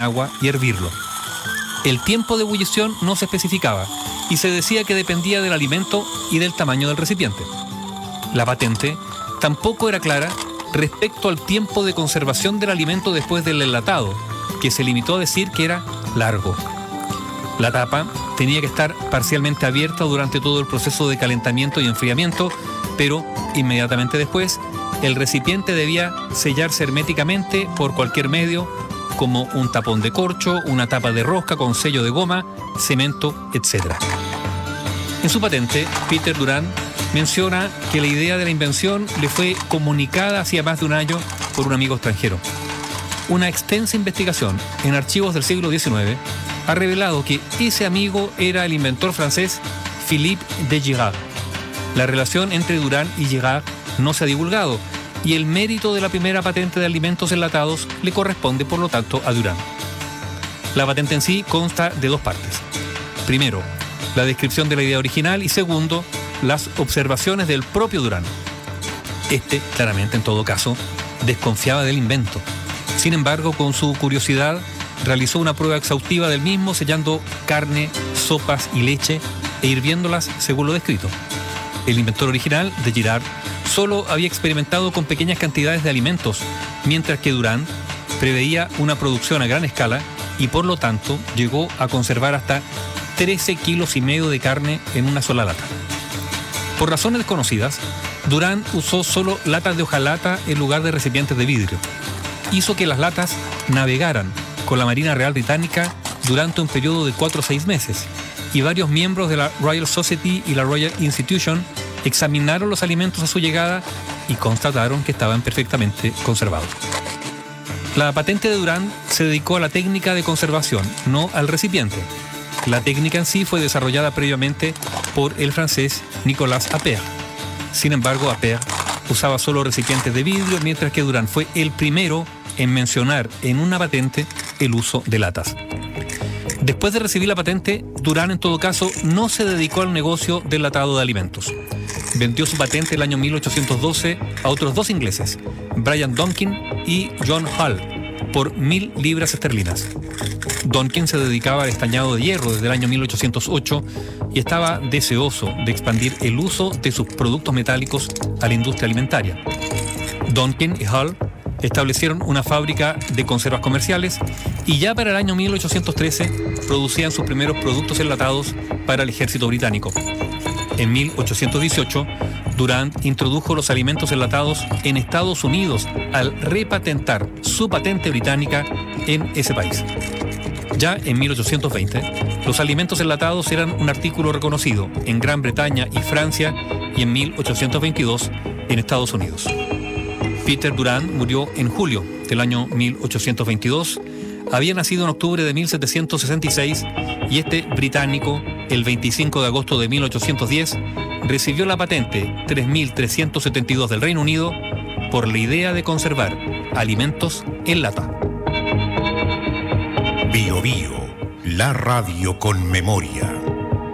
agua y hervirlo. El tiempo de ebullición no se especificaba y se decía que dependía del alimento y del tamaño del recipiente. La patente tampoco era clara respecto al tiempo de conservación del alimento después del enlatado, que se limitó a decir que era largo. La tapa tenía que estar parcialmente abierta durante todo el proceso de calentamiento y enfriamiento, pero inmediatamente después el recipiente debía sellarse herméticamente por cualquier medio, como un tapón de corcho, una tapa de rosca con sello de goma, cemento, etc. En su patente, Peter Durand menciona que la idea de la invención le fue comunicada hacía más de un año por un amigo extranjero. Una extensa investigación en archivos del siglo XIX ha revelado que ese amigo era el inventor francés Philippe de Girard. La relación entre Durand y Girard no se ha divulgado y el mérito de la primera patente de alimentos enlatados le corresponde, por lo tanto, a Durand. La patente en sí consta de dos partes. Primero, la descripción de la idea original y segundo, las observaciones del propio Durand. Este, claramente, en todo caso, desconfiaba del invento. Sin embargo, con su curiosidad, realizó una prueba exhaustiva del mismo, sellando carne, sopas y leche e hirviéndolas según lo descrito. El inventor original, de Girard, solo había experimentado con pequeñas cantidades de alimentos, mientras que Durand preveía una producción a gran escala y por lo tanto llegó a conservar hasta 13,5 kilos de carne en una sola lata. Por razones desconocidas, Durand usó solo latas de hojalata en lugar de recipientes de vidrio. Hizo que las latas navegaran con la Marina Real Británica durante un periodo de 4 o 6 meses, y varios miembros de la Royal Society y la Royal Institution examinaron los alimentos a su llegada y constataron que estaban perfectamente conservados. La patente de Durand se dedicó a la técnica de conservación, no al recipiente. La técnica en sí fue desarrollada previamente por el francés Nicolas Appert. Sin embargo, Appert usaba solo recipientes de vidrio, mientras que Durand fue el primero en mencionar en una patente el uso de latas. Después de recibir la patente, Durand en todo caso no se dedicó al negocio del enlatado de alimentos. Vendió su patente el año 1812 a otros dos ingleses, Brian Donkin y John Hull, por 1.000 libras esterlinas. Donkin se dedicaba al estañado de hierro desde el año 1808 y estaba deseoso de expandir el uso de sus productos metálicos a la industria alimentaria. Donkin y Hull establecieron una fábrica de conservas comerciales y ya para el año 1813 producían sus primeros productos enlatados para el ejército británico. En 1818, Durand introdujo los alimentos enlatados en Estados Unidos al repatentar su patente británica en ese país. Ya en 1820, los alimentos enlatados eran un artículo reconocido en Gran Bretaña y Francia y en 1822 en Estados Unidos. Peter Durand murió en julio del año 1822. Había nacido en octubre de 1766 y este británico, el 25 de agosto de 1810, recibió la patente 3372 del Reino Unido por la idea de conservar alimentos en lata. Bio Bio, la radio con memoria.